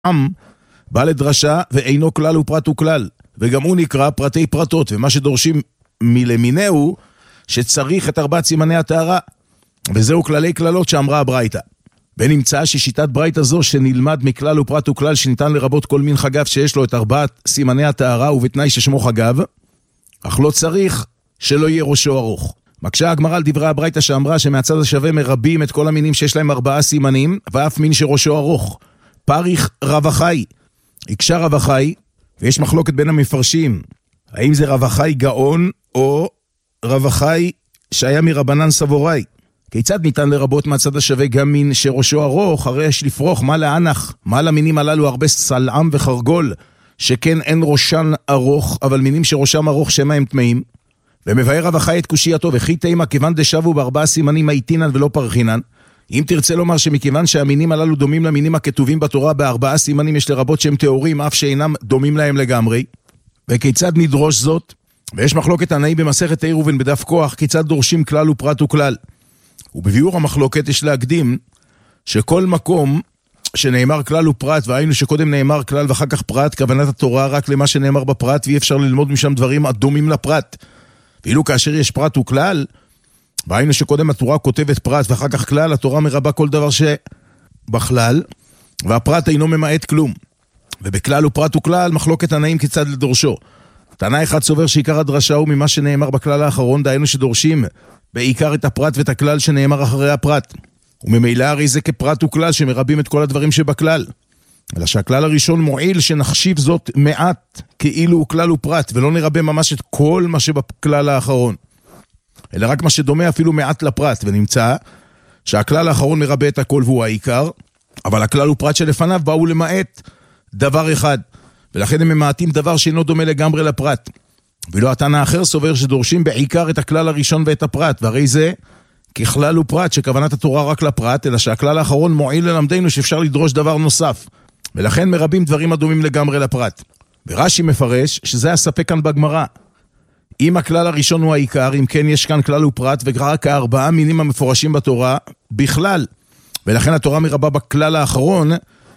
עם בא לדרשה ואינו כלל ופרט וכלל, וגם הוא נקרא פרטי פרטות, ומה שדורשים מלמינהו שצריך את 4 סימני הטהרה, וזהו כללי כללות שאמרה הברייתא. ונמצא ששיטת ברייתא זו שנלמד מכלל ופרט וכלל שניתן לרבות כל מין חגב שיש לו את 4 סימני הטהרה ובתנאי ששמו חגב, אך לא צריך שלא יהיה ראשו ארוך. מקשה הגמרא על דברי הברייתא שאמרה שמהצד השווה מרבים את כל המינים שיש להם 4 סימנים, ואף מין שראשו ארוך. פריך רב אחי, הקשה רב אחי, ויש מחלוקת בין המפרשים, האם זה רב אחי גאון או רב אחי שהיה מרבנן סבוראי. כיצד ניתן לרבות מהצד השווה גם מין שראשו ארוך, הרי יש לפרוח מה לאנח, מה למינים הללו הרבה סלעם וחרגול, שכן אין ראשן ארוך, אבל מינים שראשם ארוך שמה הם טמאים. ומבאר רב אחי את קושייתו, וכי תימה כיוון דשבו ב4 סימנים מאיתינן ולא פרחינן. אם תרצה לומר שמכיוון שהמינים הללו דומים למינים הכתובים בתורה ב4 סימנים יש לרבות שהם תיאורים אף שאינם דומים להם לגמרי. וכיצד נדרוש זאת? ויש מחלוקת תנאי במסכת עירובין בדף כוח, כיצד דורשים כלל ופרט וכלל. ובביאור המחלוקת יש להקדים שכל מקום שנאמר כלל ופרט, והיינו שקודם נאמר כלל ואחר כך פרט, כוונת התורה רק למה שנאמר בפרט, ואי אפשר ללמוד משם דברים הדומים לפרט. ואילו כאשר יש פרט וכלל, והיינו שקודם התורה כותבת פרט ואחר כך כלל, התורה מרבה כל דבר שבכלל, והפרט אינו ממעט כלום. ובכלל ופרט וכלל מחלוקת תנאים כיצד לדורשו. תנא אחד סובר שעיקר הדרשה הוא ממה שנאמר בכלל האחרון, דהיינו שדורשים בעיקר את הפרט ואת הכלל שנאמר אחרי הפרט. וממילא הרי זה כפרט וכלל שמרבים את כל הדברים שבכלל. אלא שהכלל הראשון מועיל שנחשיב זאת מעט כאילו הוא כלל ופרט, ולא נרבה ממש את כל מה שבכלל האחרון. אלא רק מה שדומה אפילו מעט לפרט, ונמצא שהכלל האחרון מרבה את הכל והוא העיקר, אבל הכלל ופרט שלפניו באו למעט דבר אחד, ולכן הם ממעטים דבר שאינו דומה לגמרי לפרט. ולא התנא האחר סובר שדורשים בעיקר את הכלל הראשון ואת הפרט, והרי זה ככלל ופרט שכוונת התורה רק לפרט, אלא שהכלל האחרון מועיל ללמדנו שאפשר לדרוש דבר נוסף, ולכן מרבים דברים הדומים לגמרי לפרט. ורש"י מפרש שזה הספק כאן בגמרא. אם הכלל הראשון הוא העיקר, אם כן יש כאן כלל ופרט, ורק 4 מינים המפורשים בתורה בכלל, ולכן התורה מרבה בכלל האחרון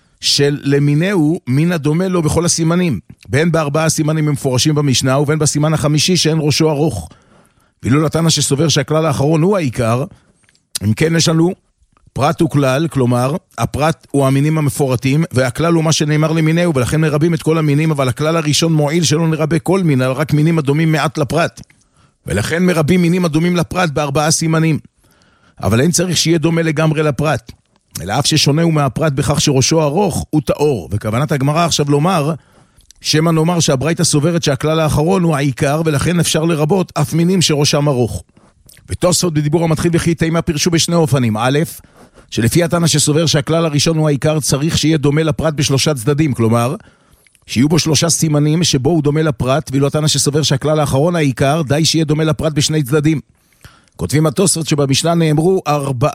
של למינהו מן הדומה לו בכל הסימנים, בין ב4 הסימנים המפורשים במשנה, ובין בסימן החמישי שאין ראשו ארוך. ואילו לתנא שסובר שהכלל האחרון הוא העיקר, אם כן יש לנו פרט וכלל, כלומר הפרט הוא המינים המפורטים, והכלל הוא מה שנאמר למינהו, ולכן מרבים את כל המינים, אבל הכלל הראשון מועיל שלא נרבה כל מין, אלא רק מינים הדומים מעט לפרט, ולכן מרבים מינים הדומים לפרט ב4 סימנים. אבל אין צריך שיהיה דומה לגמרי לפרט, אלא אף ששונה הוא מהפרט בכך שראשו ארוך הוא טהור. וכוונת הגמרא עכשיו לומר, שמה נאמר שהברייתא סוברת שהכלל האחרון הוא העיקר, ולכן אפשר לרבות אף מינים שראשם ארוך. ותוספות בדיבור המתחיל וכי תימה פירשו בשני אופנים. א', שלפי התנא שסובר שהכלל הראשון הוא העיקר, צריך שיהיה דומה לפרט ב3 צדדים, כלומר, שיהיו בו 3 סימנים שבו הוא דומה לפרט, ואילו התנא שסובר שהכלל האחרון העיקר, די שיהיה דומה לפרט ב2 צדדים. כותבים התוספות שבמשנה נאמרו 4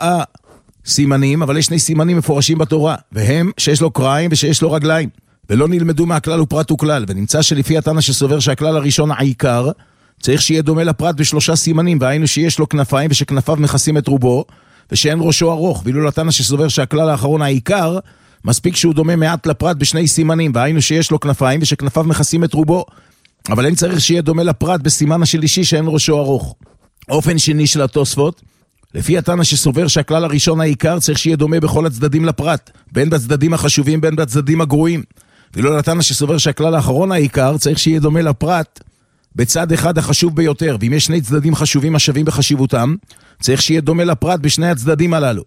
סימנים, אבל יש 2 סימנים מפורשים בתורה, והם שיש לו קריים ושיש לו רגליים, ולא נלמדו מהכלל ופרט וכלל. ונמצא שלפי התנא שסובר שהכלל הראשון העיקר, צריך שיהיה דומה לפרט ב3 סימנים, והיינו שיש לו כנפיים ושכנפיו מכסים את רובו, ושאין ראשו ארוך. ואילו לתנא שסובר שהכלל האחרון העיקר, מספיק שהוא דומה מעט לפרט ב2 סימנים, והיינו שיש לו כנפיים ושכנפיו מכסים את רובו, אבל אין צריך שיהיה דומה לפרט בסימן השלישי שאין ראשו ארוך. אופן שני של התוספות, לפי התנא שסובר שהכלל הראשון העיקר צריך שיהיה דומה בכל הצדדים לפרט, בין בצדדים החשובים בין בצדדים הגרועים. ואילו לתנא שסובר שהכלל האחרון העיקר צריך שיהיה דומה לפרט בצד אחד החשוב ביותר, ואם יש 2 צדדים חשובים השווים בחשיבותם, צריך שיהיה דומה לפרט בשני הצדדים הללו.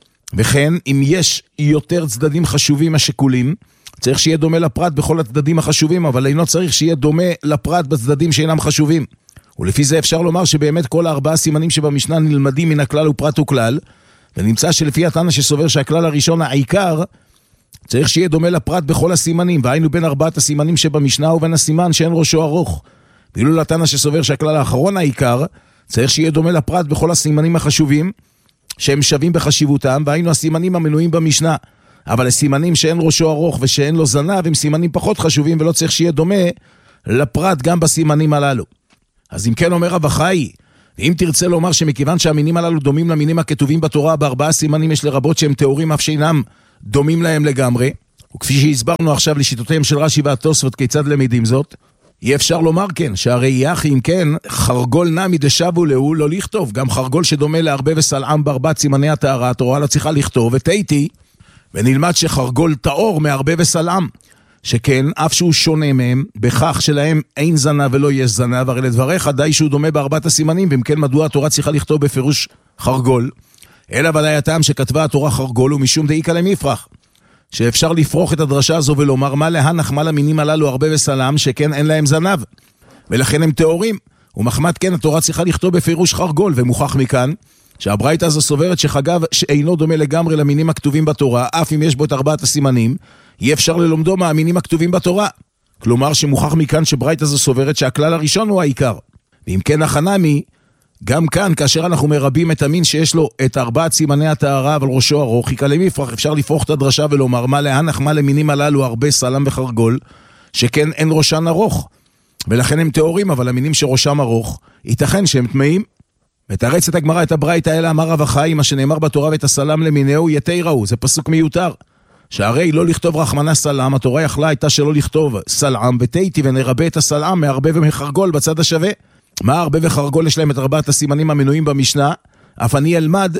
וכן, אם יש יותר צדדים חשובים השקולים, צריך שיהיה דומה לפרט בכל הצדדים החשובים, אבל אינו צריך שיהיה דומה לפרט בצדדים שאינם חשובים. ולפי זה אפשר לומר שבאמת כל 4 סימנים שבמשנה נלמדים מן הכלל ופרט וכלל, ונמצא שלפי התנא שסובר שהכלל הראשון העיקר, צריך שיהיה דומה לפרט בכל הסימנים, והיינו בין 4 הסימנים שבמשנה ובין הסימן שאין ראשו ארוך. ואילו לתנא שסובר שהכלל האחרון העיקר, צריך שיהיה דומה לפרט בכל הסימנים החשובים, שהם שווים בחשיבותם, והיינו הסימנים המנויים במשנה. אבל הסימנים שאין ראשו ארוך ושאין לו זנב, הם סימנים פחות חשובים, ולא צריך שיהיה דומה לפרט גם בסימנים הללו. אז אם כן אומר רב אחי, ואם תרצה לומר שמכיוון שהמינים הללו דומים למינים הכתובים בתורה, ב4 סימנים יש לרבות שהם תיאורים אף שאינם דומים להם לגמרי, וכפי שהסברנו עכשיו לשיטותיהם של רש"י והתוספות כיצד למדים זאת, אי אפשר לומר כן, שהרי יחי אם כן, חרגול נמי דשבו להו לא לכתוב, גם חרגול שדומה להרבה וסלעם בארבעת סימני הטהרה, התורה לא צריכה לכתוב, ותהיתי, ונלמד שחרגול טהור מהרבה וסלעם, שכן אף שהוא שונה מהם, בכך שלהם אין זנב ולא יש זנב, הרי לדבריך די שהוא דומה בארבעת הסימנים, ואם כן מדוע התורה צריכה לכתוב בפירוש חרגול, אלא ודאי הטעם שכתבה התורה חרגול הוא משום דאיקה למפרח, שאפשר לפרוח את הדרשה הזו ולומר מה להנח מה למינים הללו הרבה וסלם שכן אין להם זנב ולכן הם טהורים, ומחמת כן התורה צריכה לכתוב בפירוש חרגול, ומוכח מכאן שהברייתא הזו סוברת שחגב שאינו דומה לגמרי למינים הכתובים בתורה, אף אם יש בו את ארבעת הסימנים, אי אפשר ללומדו מהמינים הכתובים בתורה. כלומר שמוכח מכאן שברייתא הזו סוברת שהכלל הראשון הוא העיקר. ואם כן החנמי, גם כאן כאשר אנחנו מרבים את המין שיש לו את ארבעת סימני הטהרה אבל ראשו ארוך, איקה למפרח, אפשר לפרוח את הדרשה ולומר מה להנח מה למינים הללו הרבה סלם וחרגול, שכן אין ראשן ארוך, ולכן הם טהורים, אבל המינים שראשם ארוך, ייתכן שהם טמאים. ותרץ את הגמרא את הברייתא אלא אמר רב החי, מה שנאמר בתורה ואת הסלם למינהו יתיראו, זה פסוק מיותר. שהרי לא לכתוב רחמנה סלם, התורה יכלה הייתה שלא לכתוב סלעם, ותהיתי ונרבה את הסלעם מהרבה ומחרגול בצד השווה. מה הרבה וחרגול יש להם את ארבעת הסימנים המנויים במשנה? אף אני אלמד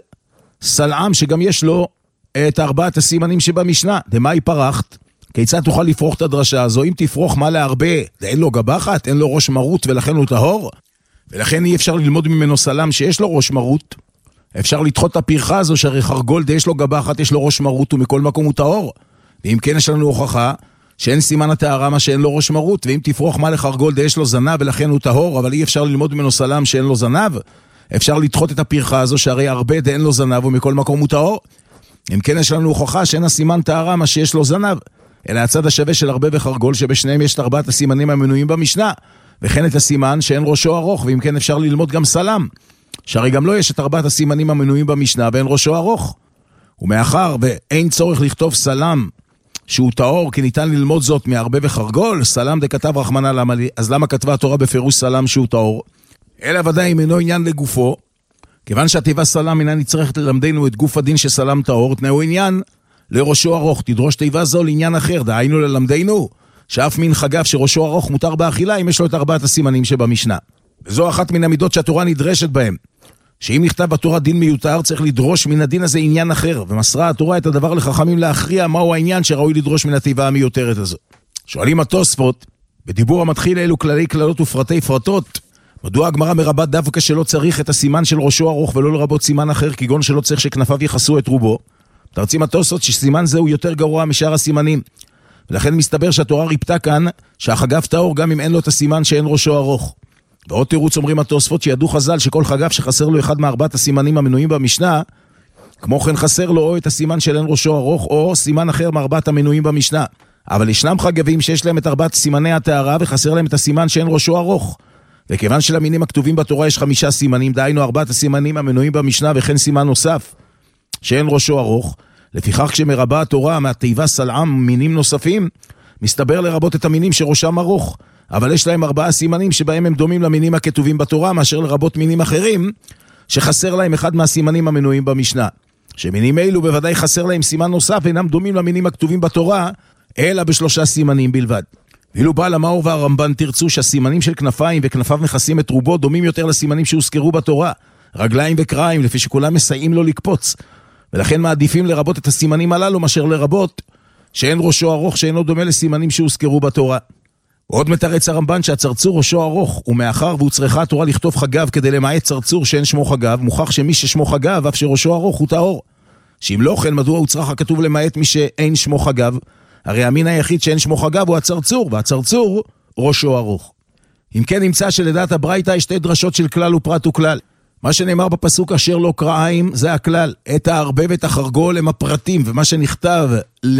סלעם שגם יש לו את ארבעת הסימנים שבמשנה. דמאי פרחת? כיצד תוכל לפרוח את הדרשה הזו? אם תפרוח מה להרבה, אין לו גבחת, אין לו ראש מרות ולכן הוא טהור, ולכן אי אפשר ללמוד ממנו סלם שיש לו ראש מרות. אפשר לדחות את הפרחה הזו שהרי חרגול יש לו גבחת, יש לו ראש מרות ומכל מקום הוא טהור. ואם כן יש לנו הוכחה שאין סימן הטהרה מה שאין לו ראש מרות, ואם תפרוח מה לחרגול יש לו זנב ולכן הוא טהור, אבל אי אפשר ללמוד ממנו סלם שאין לו זנב. אפשר לדחות את הפרחה הזו שהרי הרבה אין לו זנב ומכל מקום הוא טהור. אם כן יש לנו הוכחה שאין הסימן טהרה מה שיש לו זנב, אלא הצד השווה של הרבה וחרגול שבשניהם יש את ארבעת הסימנים המנויים במשנה, וכן את הסימן שאין ראשו ארוך, ואם כן אפשר ללמוד גם סלם, שהרי גם לא יש את ארבעת הסימנים המנויים במשנה ואין ראשו ארוך. ומאחר ואין צורך לכתוב סלם שהוא טהור, כי ניתן ללמוד זאת מהרבה וחרגול, סלם דכתב רחמנה למה לי, אז למה כתבה התורה בפירוש סלם שהוא טהור? אלא ודאי אם אינו עניין לגופו, כיוון שהתיבה סלם אינה נצטרכת ללמדנו את גוף הדין שסלם טהור, תנאו עניין לראשו ארוך, תדרוש תיבה זו לעניין אחר, דהיינו ללמדנו שאף מין חגב שראשו ארוך מותר באכילה אם יש לו את ארבעת הסימנים שבמשנה. וזו אחת מן המידות שהתורה נדרשת בהם, שאם נכתב בתורה דין מיותר צריך לדרוש מן הדין הזה עניין אחר, ומסרה התורה את הדבר לחכמים להכריע מהו העניין שראוי לדרוש מן התיבה המיותרת הזו. שואלים התוספות, בדיבור המתחיל אלו כללי כללות ופרטי פרטות, מדוע הגמרא מרבה דווקא שלא צריך את הסימן של ראשו ארוך ולא לרבות סימן אחר, כגון שלא צריך שכנפיו יכסו את רובו? תרצים התוספות שסימן זה הוא יותר גרוע משאר הסימנים, ולכן מסתבר שהתורה ריפתה כאן שהחגב טהור גם אם אין לו את הסימן שאין ראשו ארוך. ועוד תירוץ אומרים התוספות שידעו חז"ל שכל חגב שחסר לו אחד מארבעת הסימנים המנויים במשנה, כמו כן חסר לו או את הסימן של אין ראשו ארוך או סימן אחר מארבעת המנויים במשנה. אבל ישנם חגבים שיש להם את ארבעת סימני הטהרה וחסר להם את הסימן שאין ראשו ארוך. וכיוון שלמינים הכתובים בתורה יש 5 סימנים, דהיינו ארבעת הסימנים המנויים במשנה וכן סימן נוסף שאין ראשו ארוך, לפיכך כשמרבה התורה מהתיבה סלעם מינים נוספים, מסתבר לרבות את המינים שראשם ארוך, אבל יש להם 4 סימנים שבהם הם דומים למינים הכתובים בתורה, מאשר לרבות מינים אחרים שחסר להם אחד מהסימנים המנויים במשנה. שמינים אלו בוודאי חסר להם סימן נוסף, אינם דומים למינים הכתובים בתורה, אלא ב3 סימנים בלבד. ואילו בעל המאור והרמב"ן תרצו שהסימנים של כנפיים וכנפיו מכסים את רובו דומים יותר לסימנים שהוזכרו בתורה, רגליים וקריים, לפי שכולם מסייעים לו לקפוץ, ולכן מעדיפים לרבות את הסימנים הללו מאשר לרבות שאין ראשו ארוך שאינו דומה לסימנים שהוזכרו בתורה. עוד מתרץ הרמב"ן שהצרצור ראשו ארוך, ומאחר והוא צריכה התורה לכתוב חגב כדי למעט צרצור שאין שמו חגב, מוכח שמי ששמו חגב אף שראשו ארוך הוא טהור. שאם לא כן מדוע הוא צריך הכתוב למעט מי שאין שמו חגב? הרי המין היחיד שאין שמו חגב הוא הצרצור, והצרצור ראשו ארוך. אם כן נמצא שלדעת הברייתא יש 2 דרשות של כלל ופרט וכלל. מה שנאמר בפסוק אשר לא קרעיים זה הכלל, את הערבה ואת החרגול הם הפרטים, ומה שנכתב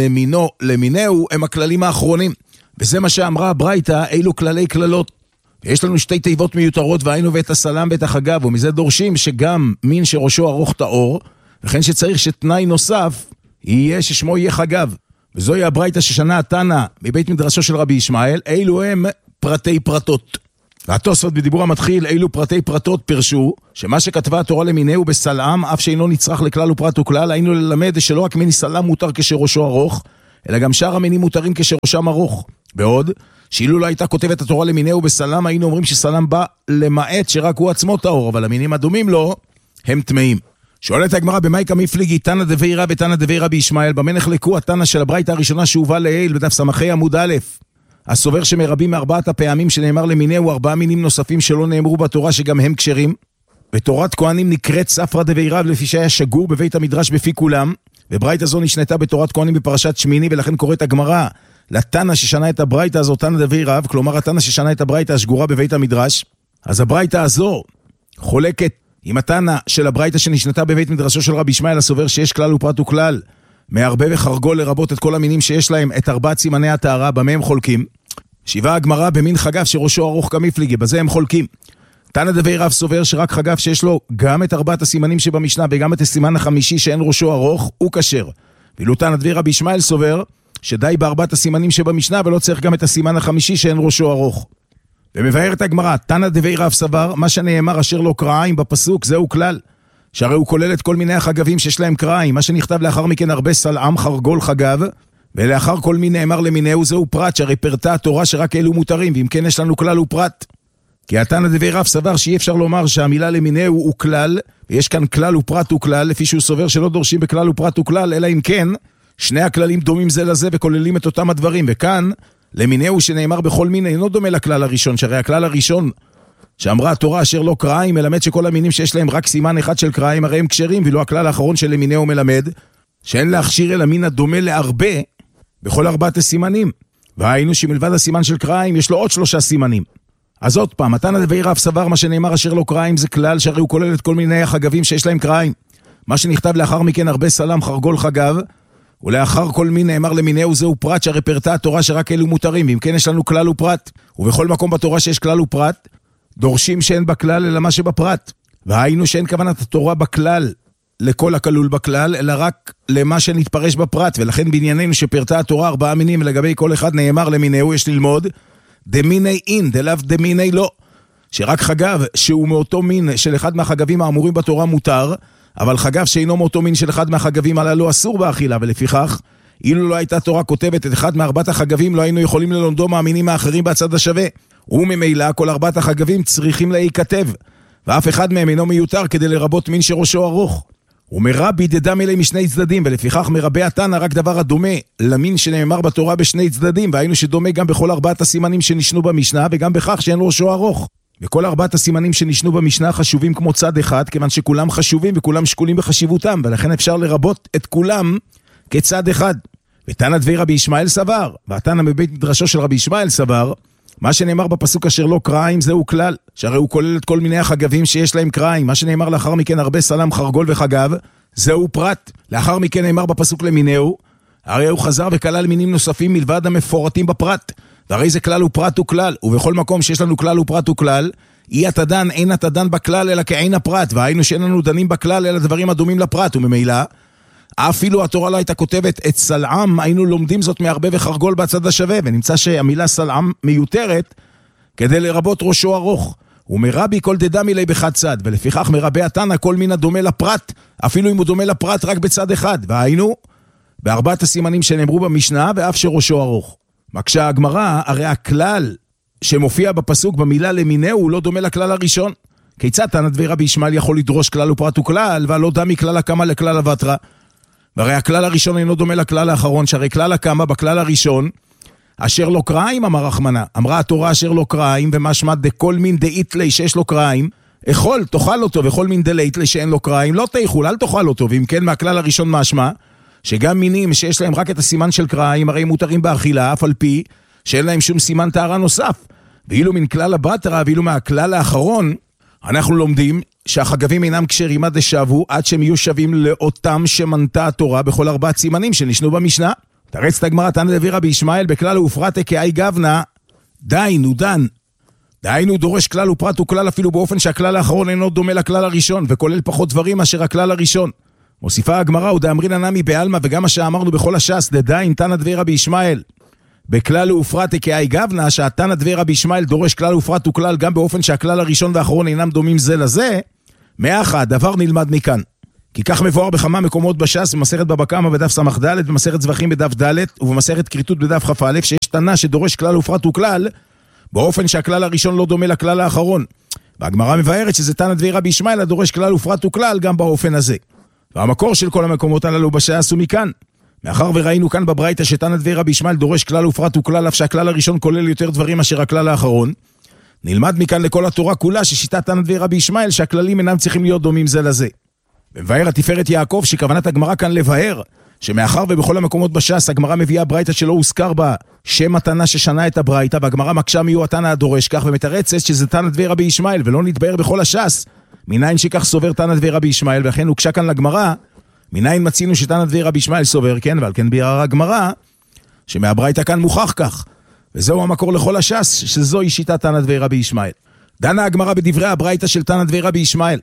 למינהו הם הכללים האחרונים. וזה מה שאמרה הברייתא, אילו כללי כללות. ויש לנו 2 תיבות מיותרות, והיינו ואת הסלם ואת החגב, ומזה דורשים שגם מין שראשו ארוך טהור, וכן שצריך שתנאי נוסף יהיה ששמו יהיה חגב. וזוהי הברייתא ששנה התנא מבית מדרשו של רבי ישמעאל, אילו הם פרטי פרטות. והתוספות בדיבור המתחיל, אילו פרטי פרטות פרשו, שמה שכתבה התורה למינהו בסלעם, אף שאינו נצרך לכלל ופרט וכלל, היינו ללמד שלא רק מיני סלם מותר כשראשו ארוך, אלא גם שאר המינים מותרים כשראשם ארוך. בעוד, שאילו לא הייתה כותבת התורה למינהו בסלם, היינו אומרים שסלם בא למעט שרק הוא עצמו טהור, אבל המינים הדומים לו הם טמאים. שואלת הגמרא, במאי כמפליגי תנא דבי רב ותנא דבי רבי ישמעאל, במה נחלקו התנא של הברייתא הראשונה שהובא לעיל בדף סמכי עמוד א', הסובר שמרבים מארבעת הפעמים שנאמר למינהו 4 מינים נוספים שלא נאמרו בתורה שגם הם כשרים. בתורת כהנים נקראת ספרא דבי רב לפי שהיה שגור בבית המדרש בפי כולם, וברייתא זו נשנתה בתורת כהנים בפרשת שמיני, ולכן קוראת הגמרא לתנא ששנה את הברייתא הזו תנא דבי רב, כלומר התנא ששנה את הברייתא השגורה בבית המדרש. אז הברייתא הזו חולקת עם התנא של הברייתא שנשנתה בבית מדרשו של רבי ישמעאל הסובר שיש כלל ופרט וכלל, מהרבה וחרגול לרבות את כל המינים שיש להם את 4 סימני הטהרה, במה הם חולקים? שיבה הגמרא במין חגב שראשו ארוך כמפליגי, בזה הם חולקים. תנא דבי רב סובר שרק חגב שיש לו גם את 4 הסימנים שבמשנה וגם את הסימן החמישי שאין ראשו ארוך, הוא כשר. ואילו תנא דבי רבי ישמעאל סובר שדי ב4 הסימנים שבמשנה ולא צריך גם את הסימן החמישי שאין ראשו ארוך. ומבארת הגמרא, תנא דבי רב סבר, מה שנאמר אשר לו קרעיים בפסוק, זהו כלל. שהרי הוא כולל את כל מיני החגבים שיש להם קרעיים, מה שנכתב לאחר מכן הרבה סלעם חרגול חגב, ולאחר כל מי נאמר למינהו זהו פרט, שהרי פרטה התורה שרק אלו מותרים, ואם כן יש לנו כלל ופרט. כי התנא דבי רב סבר שאי אפשר לומר שהמילה למינהו הוא כלל, ויש כאן כלל ופרט וכלל, לפי שהוא סובר שלא דורשים בכלל ופרט וכלל, אלא אם כן, שני הכללים דומים זה לזה וכוללים את אותם הדברים, וכאן, למינהו שנאמר בכל מין אינו דומה לכלל הראשון, שהרי הכלל הראשון שאמרה התורה אשר לא קרעיים מלמד שכל המינים שיש להם רק סימן אחד של קרעיים הרי הם כשרים, ואילו הכלל האחרון של למינהו מלמד שאין להכשיר אל המין הדומה להרבה בכל 4 הסימנים, והיינו שמלבד הסימן של קרעיים יש לו עוד 3 סימנים. אז עוד פעם, תנא דבי רב סבר מה שנאמר אשר לא קרעיים זה כלל, שהרי הוא כולל את כל מיני החגבים שיש להם קרעיים. מה שנכתב לאחר מכן הרבה סלם חרגול חגב, ולאחר כל מין נאמר למינהו זהו פרט, שהרי פרטה התורה שרק אלו מותרים, ואם כן יש לנו כלל ופרט. ובכל מקום בתורה שיש כלל ופרט, דורשים שאין בכלל אלא מה שבפרט. והיינו שאין כוונת התורה בכלל לכל הכלול בכלל, אלא רק למה שנתפרש בפרט. ולכן בענייננו שפרטה התורה 4 מינים, ולגבי כל אחד נאמר למינהו יש ללמוד דמיני אין, דלאו דמיני לא. שרק חגב שהוא מאותו מין של אחד מהחגבים האמורים בתורה מותר, אבל חגב שאינו מאותו מין של אחד מהחגבים הללו אסור באכילה, ולפיכך, אילו לא הייתה תורה כותבת את אחד מ4 החגבים, לא היינו יכולים ללומדו מהמינים האחרים בצד השווה. וממילא כל 4 החגבים צריכים להיכתב, ואף אחד מהם אינו מיותר כדי לרבות מין שראשו ארוך. ומרבי דדם אלי משני צדדים, ולפיכך מרבה התנא רק דבר הדומה למין שנאמר בתורה בשני צדדים, והיינו שדומה גם בכל 4 הסימנים שנשנו במשנה, וגם בכך שאין ראשו ארוך. וכל 4 הסימנים שנשנו במשנה חשובים כמו צד אחד, כיוון שכולם חשובים וכולם שקולים בחשיבותם, ולכן אפשר לרבות את כולם כצד אחד. ותנא דבי רבי ישמעאל סבר, והתנא מבית מדרשו של רבי ישמעאל סבר, מה שנאמר בפסוק אשר לא קרעיים זהו כלל, שהרי הוא כולל את כל מיני החגבים שיש להם קרעיים. מה שנאמר לאחר מכן הרבה סלם חרגול וחגב, זהו פרט. לאחר מכן נאמר בפסוק למינהו, הרי הוא חזר וכלל מינים נוספים מלבד המפורטים בפרט. והרי זה כלל ופרט וכלל, ובכל מקום שיש לנו כלל ופרט וכלל, אי התדן אין התדן בכלל אלא כעין הפרט, והיינו שאין לנו דנים בכלל אלא דברים הדומים לפרט, וממילא אפילו התורה לא הייתה כותבת את סלעם, היינו לומדים זאת מהרבה וחרגול בצד השווה, ונמצא שהמילה סלעם מיותרת כדי לרבות ראשו ארוך. ומרבי כל דדמי לי בחד צד, ולפיכך מרבה התנא כל מין הדומה לפרט, אפילו אם הוא דומה לפרט רק בצד אחד, והיינו ב4 הסימנים שנאמרו במשנה, ואף שראשו ארוך. מקשה הגמרא, הרי הכלל שמופיע בפסוק במילה למינהו הוא לא דומה לכלל הראשון. כיצד תנא דבי רבי ישמעאל יכול לדרוש כלל ופרט וכלל, והלא דמי כלל הקמה לכלל הוותרא? והרי הכלל הראשון אינו דומה לכלל האחרון, שהרי כלל הקמה בכלל הראשון, אשר לא קרעיים אמר רחמנה, אמרה התורה אשר לא קרעיים, ומשמע דכל מין דאית לי שיש לו קרעיים, אכול תאכל אותו, וכל מין דלאית לי שאין לו קרעיים, לא תאכול, אל תאכל אותו. ואם כן מהכלל הראשון משמע, שגם מינים שיש להם רק את הסימן של קרעיים, הרי מותרים באכילה, אף על פי שאין להם שום סימן טהרה נוסף. ואילו מן כלל הבטרה, ואילו מהכלל האחרון, אנחנו לומדים שהחגבים אינם כשרים עד דשבו, עד שהם יהיו שווים לאותם שמנתה התורה בכל 4 סימנים שנשנו במשנה. תרץ את הגמרא, תנא דבי רבי ישמעאל בכלל ופרט כאי גבנה, דיינו דן. דיינו דורש כלל ופרט וכלל אפילו באופן שהכלל האחרון אינו דומה לכלל הראשון, וכולל פחות דברים מאשר הכלל הראשון. מוסיפה הגמרא, ודאמרינא נמי בעלמא, וגם מה שאמרנו בכל הש"ס, דדיין תנא דבי רבי ישמעאל בכלל ופרט כאי גבנה, שהתנא דבי רבי ישמעאל דורש כלל ופרט וכלל גם באופן שהכלל הראשון והאחרון אינם דומים זה לזה. מאחד, דבר נלמד מכאן. כי כך מבואר בכמה מקומות בש"ס, במסכת בבא קמא בדף ס"ד, במסכת זבחים בדף ד' ובמסכת כריתות בדף כ"א, שיש תנא שדורש כלל ופרט וכלל, באופן שהכלל הראשון לא דומה לכלל האחרון. והגמרא מבארת שזה תנא דבי רבי ישמעאל הדורש כלל ופרט וכלל גם באופן הזה. והמקור של כל המקומות הללו בש"ס הוא מכאן. מאחר וראינו כאן בברייתא שתנא דבי רבי ישמעאל דורש כלל ופרט וכלל, אף שהכלל הראשון כולל יותר דברים מאשר הכלל האחרון, נלמד מכאן לכל התורה כולה ששיטת תנא דבי רבי ישמעאל שהכללים אינם צריכים להיות דומים זה לזה. במבאר התפארת יעקב שכוונת הגמרא כאן לבאר שמאחר ובכל המקומות בש"ס הגמרא מביאה ברייתא שלא הוזכר בה שם התנא ששנה את הברייתא, והגמרא מקשה מיהו התנא הדורש כך ומתרצת שזה תנא דבי רבי ישמעאל ולא נתבאר בכל הש"ס מניין שכך סובר תנא דבי רבי ישמעאל, ולכן הוקשה כאן לגמרא מניין מצינו שתנא דבי רבי ישמעאל סובר, כן, ועל כן ביארה הגמרא שמהברייתא כאן מוכח כך, וזהו המקור לכל הש"ס שזוהי שיטת תנא דבי רבי ישמעאל. דנה הגמרא בדברי הברייתא של תנא דבי רבי ישמעאל.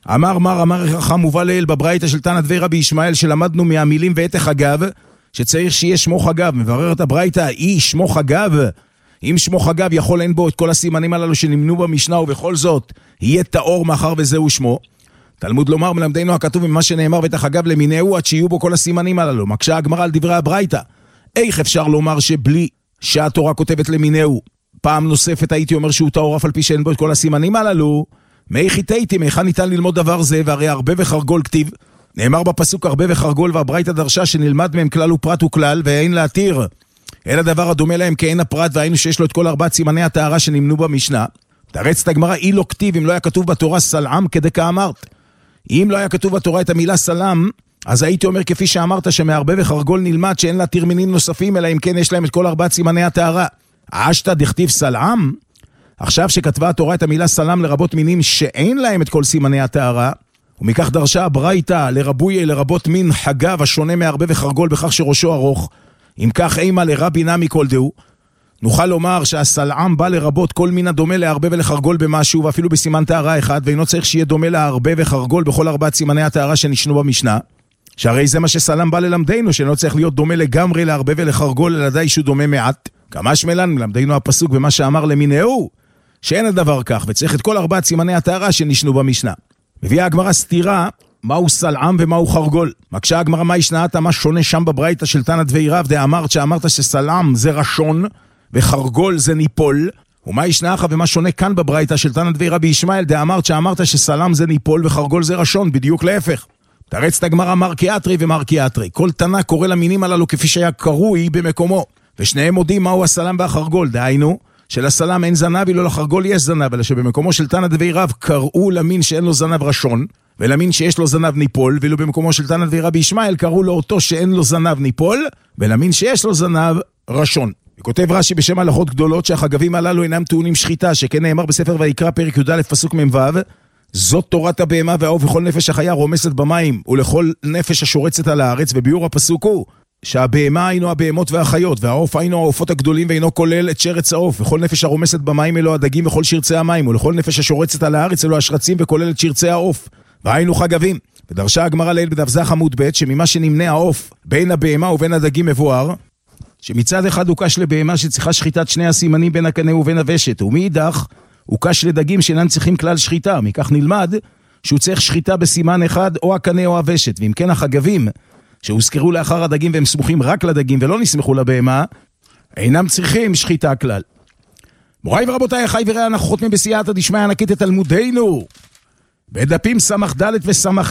אמר חכם מובא לעיל בברייתא של תנא דבי רבי ישמעאל שלמדנו מהמילים והתך אגב שצריך שיהיה שמו חגב. מבררת הברייתא היא שמו חגב, אם שמו חגב יכול אין בו את כל הסימנים הללו שנמנו במשנה ובכל זאת יהיה טהור מאחר וזהו שמו. תלמוד לומר מלמדנו הכתוב ממה שנאמר ותך אגב למינהו עד שיהיו בו כל הסימנים הללו. מקשה הגמרא על דברי הברייתא, איך אפשר לומר שבלי שהתורה כותבת למינהו פעם נוספת הייתי אומר שהוא טהור אף על פי שאין בו את כל הסימנים הללו? מי חיתיתי, מאיכה ניתן ללמוד דבר זה? והרי הרבה וחרגול כתיב, נאמר בפסוק הרבה וחרגול, והברייתא דרשה שנלמד מהם כלל ופרט וכלל, ואין להתיר אלא דבר הדומה להם כאין הפרט, והיינו שיש לו את כל 4 סימני הטהרה שנמנו במשנה. תרצת הגמרא, אי לא כתיב אם לא היה כתוב בתורה סלעם כדקה אמרת. אם לא היה כתוב בתורה את המילה סלם, אז הייתי אומר כפי שאמרת שמהרבה וחרגול נלמד שאין להתיר מינים נוספים, אלא אם כן יש להם את כל 4 סימני הטהרה. אשתא דכתיב סלעם? עכשיו שכתבה התורה את המילה סלם לרבות מינים שאין להם את כל סימני הטהרה, ומכך דרשה הברייתא לרבוי לרבות מין חגב השונה מהרבה וחרגול בכך שראשו ארוך, אם כך אימה לרבי נמי כל דהו, נוכל לומר שהסלעם בא לרבות כל מין הדומה להרבה ולחרגול במשהו ואפילו בסימן טהרה אחד, ואינו צריך שיהיה דומה להרבה וחרגול בכל 4 סימני הטהרה שנשנו במשנה, שהרי זה מה שסלם בא ללמדנו, שאינו צריך להיות דומה לגמרי להרבה ולחרגול, אלא די שהוא דומה מעט. כמה שמלן מלמדנו הפסוק במה שאמר למינהו שאין הדבר כך, וצריך את כל 4 סימני הטהרה שנשנו במשנה. מביאה הגמרא סתירה, מהו סלעם ומהו חרגול. מקשה הגמרא מה ישנעת, מה שונה שם בברייתא של תנא דבי רב, דאמרת שאמרת שסלעם זה רשון, וחרגול זה ניפול, ומה ישנעך ומה שונה כאן בברייתא של תנא דבי רבי ישמעאל, דאמרת שאמרת שסלעם זה ניפול וחרגול זה רשון, בדיוק להפך. תרצת הגמרא מרקיאטרי ומרקיאטרי, כל תנא קורא למינים הללו כפי שהיה קרוי במקומו, ושניהם מודים מהו הסלעם והחרגול, דהיינו שלסלם אין זנב, ולא לחרגול יש זנב, אלא שבמקומו של תנא דבי רב קראו למין שאין לו זנב רשון, ולמין שיש לו זנב ניפול, ואילו במקומו של תנא דבי רבי ישמעאל קראו לו אותו שאין לו זנב ניפול, ולמין שיש לו זנב רשון. וכותב רש"י בשם הלכות גדולות שהחגבים הללו אינם טעונים שחיטה, שכן נאמר בספר ויקרא פרק י"א פסוק מ"ו, זאת תורת הבהמה והעוף וכל נפש החיה רומסת במים, ולכל נפש השורצת על הארץ, וביאור הפסוק הוא שהבהמה היינו הבהמות והחיות, והעוף היינו העופות הגדולים, ואינו כולל את שרץ העוף, וכל נפש הרומסת במים אלו הדגים וכל שרצי המים, ולכל נפש השורצת על הארץ אלו השרצים וכולל את שרצי העוף, והיינו חגבים. ודרשה הגמרא לעיל בדף ז עמוד ב' שממה שנמנה העוף בין הבהמה ובין הדגים מבואר, שמצד אחד הוא קש לבהמה שצריכה שחיטת 2 הסימנים בין הקנה ובין הוושט, ומאידך הוא קש לדגים שאינם צריכים כלל שחיטה. מכך נלמד שהוא צריך שחיטה בסימן אחד או הקנה או הוושט, ואם כן החגבים שהוזכרו לאחר הדגים והם סמוכים רק לדגים ולא נסמכו לבהמה, אינם צריכים שחיטה כלל. מוריי ורבותיי, אחי ורעי, אנחנו חותמים בסייעתא דשמיא ענקית את תלמודנו בדפים סמ"ד וסמ"ה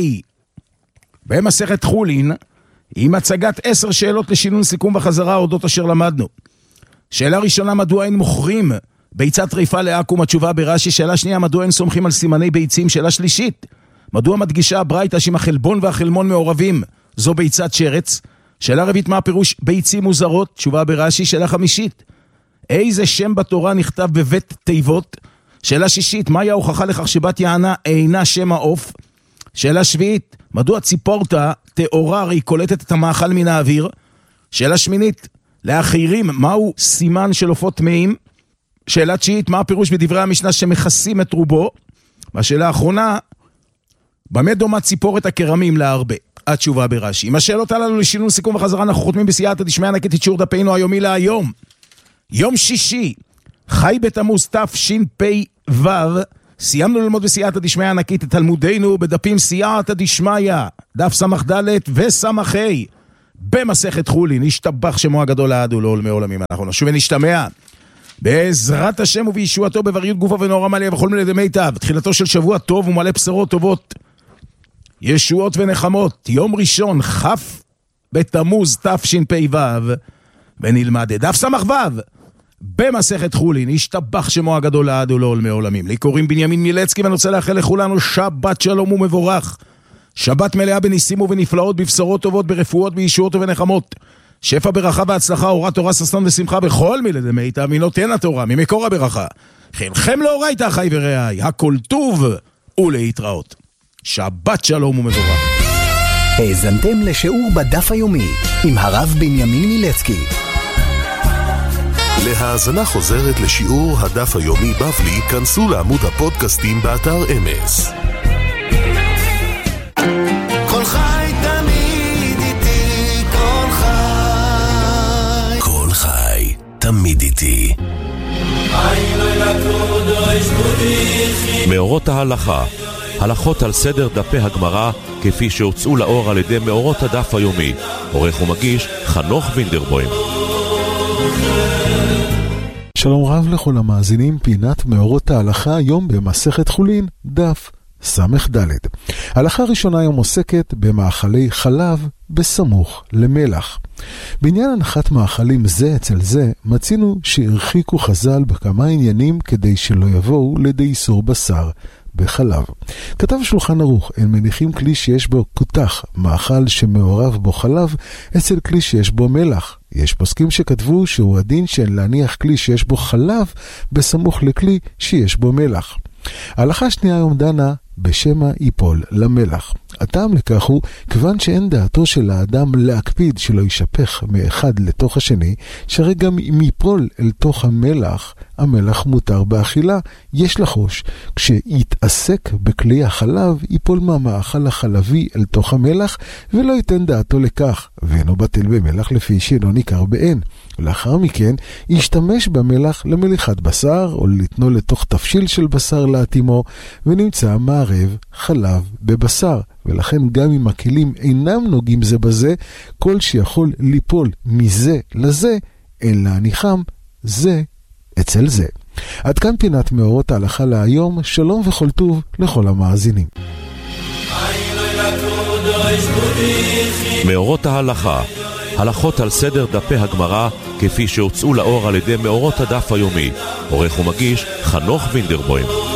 במסכת חולין, עם הצגת 10 שאלות לשינון סיכום וחזרה אודות אשר למדנו. שאלה ראשונה, מדוע אין מוכרים ביצת טריפה לעכו"ם? התשובה ברש"י. שאלה שנייה, מדוע אין סומכים על סימני ביצים? שאלה שלישית, מדוע מדגישה הברייתא שאם החלבון והחלמון מעורבים זו ביצת שרץ? שאלה רביעית, מה הפירוש ביצים מוזרות? תשובה ברש"י. שאלה חמישית, איזה שם בתורה נכתב בבית תיבות? שאלה שישית, מהי ההוכחה לכך שבת יענה אינה שם העוף? שאלה שביעית, מדוע ציפורתה תאורר היא קולטת את המאכל מן האוויר? שאלה שמינית, לאחרים מהו סימן של עופות טמאים? שאלה תשיעית, מה הפירוש בדברי המשנה שמכסים את רובו? והשאלה האחרונה, במה דומה ציפורת הכרמים להרבה? התשובה ברש"י. עם השאלות הללו לשינון סיכום וחזרה אנחנו חותמים בסייעתא דשמיא ענקית את שיעור דפנו היומי להיום. יום שישי, חי בתמוז תשפ"ו, סיימנו ללמוד בסייעתא דשמיא ענקית את תלמודנו בדפים סייעתא דשמיא, דף סמך ד' וסמך ה' במסכת חולין. נשתבח שמו הגדול לעד ולעולמי עולמים. אנחנו נשוב ונשתמע בעזרת השם ובישועתו בבריות גופה ונורא מלא וכל מיני דמיטב. תחילתו של שבוע טוב ומלא בשורות טובות, ישועות ונחמות. יום ראשון כ' בתמוז תשפ"ו, ונלמד דף סמך ו' במסכת חולין. נשתבח שמו הגדול לעד ולעולמי עולמים. לי קוראים בנימין מילצקי, ואני רוצה לאחל לכולנו שבת שלום ומבורך, שבת מלאה בניסים ובנפלאות, בבשורות טובות, ברפואות, בישועות ובנחמות, שפע ברכה והצלחה, אורת תורה, ששון ושמחה בכל מילי דמיטב מנותן התורה, ממקור הברכה. חילכם לאורייתא אחי ורעי, הכל טוב ולהתראות. שבת שלום ומבורך. האזנתם לשיעור בדף היומי עם הרב בנימין מילצקי. להאזנה חוזרת לשיעור הדף היומי בבלי, כנסו לעמוד הפודקאסטים באתר אמס. כל חי תמיד איתי, כל חי. כל חי תמיד איתי. מאורות ההלכה, הלכות על סדר דפי הגמרא כפי שהוצאו לאור על ידי מאורות הדף היומי. עורך ומגיש חנוך וינדרבוים. שלום רב לכל המאזינים, פינת מאורות ההלכה היום במסכת חולין, דף סמך ד'. ההלכה הראשונה היום עוסקת במאכלי חלב בסמוך למלח. בעניין הנחת מאכלים זה אצל זה, מצינו שהרחיקו חז"ל בכמה עניינים כדי שלא יבואו לידי איסור בשר בחלב. כתב שולחן ערוך, אין מניחים כלי שיש בו כותח, מאכל שמעורב בו חלב, אצל כלי שיש בו מלח. יש פוסקים שכתבו שהוא הדין שאין להניח כלי שיש בו חלב בסמוך לכלי שיש בו מלח. ההלכה השנייה היום דנה בשמה ייפול למלח. הטעם לכך הוא, כיוון שאין דעתו של האדם להקפיד שלא יישפך מאחד לתוך השני, שהרי גם אם ייפול אל תוך המלח, המלח מותר באכילה. יש לחוש, כשיתעסק בכלי החלב, ייפול מהמאכל החלבי אל תוך המלח, ולא ייתן דעתו לכך, ואינו בטל במלח לפי שאינו ניכר באין. ולאחר מכן, ישתמש במלח למליחת בשר, או לתנו לתוך תפשיל של בשר להתימו, ונמצא מערב חלב בבשר. ולכן גם אם הכלים אינם נוגעים זה בזה, כל שיכול ליפול מזה לזה, אין להניחם זה אצל זה. עד כאן פינת מאורות ההלכה להיום. שלום וכל טוב לכל המאזינים. מאורות ההלכה, הלכות על סדר דפי הגמרא כפי שהוצאו לאור על ידי מאורות הדף היומי. עורך ומגיש חנוך וינדרבוים.